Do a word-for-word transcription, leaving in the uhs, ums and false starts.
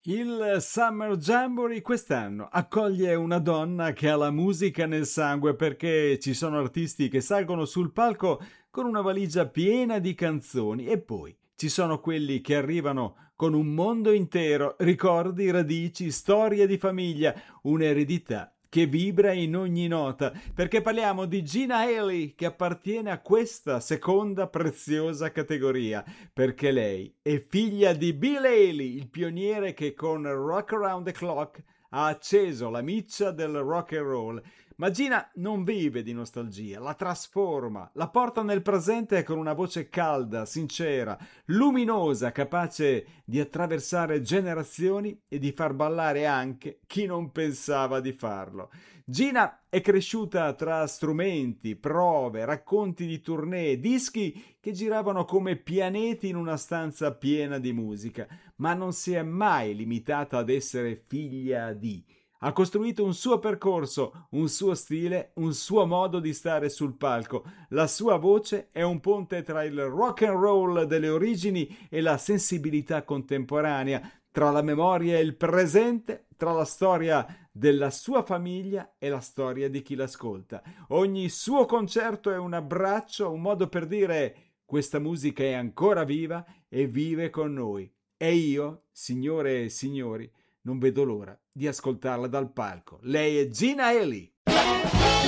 Il Summer Jamboree quest'anno accoglie una donna che ha la musica nel sangue, perché ci sono artisti che salgono sul palco con una valigia piena di canzoni e poi ci sono quelli che arrivano con un mondo intero, ricordi, radici, storie di famiglia, un'eredità che vibra in ogni nota, perché parliamo di Gina Haley, che appartiene a questa seconda preziosa categoria, perché lei è figlia di Bill Haley, il pioniere che con Rock Around the Clock ha acceso la miccia del rock and roll. Ma Gina non vive di nostalgia, la trasforma, la porta nel presente con una voce calda, sincera, luminosa, capace di attraversare generazioni e di far ballare anche chi non pensava di farlo. Gina è cresciuta tra strumenti, prove, racconti di tournée, dischi che giravano come pianeti in una stanza piena di musica, ma non si è mai limitata ad essere figlia di. Ha costruito un suo percorso, un suo stile, un suo modo di stare sul palco. La sua voce è un ponte tra il rock and roll delle origini e la sensibilità contemporanea, tra la memoria e il presente, tra la storia della sua famiglia e la storia di chi l'ascolta. Ogni suo concerto è un abbraccio, un modo per dire: questa musica è ancora viva e vive con noi. E io, signore e signori, non vedo l'ora di ascoltarla dal palco. Lei è Gina Haley.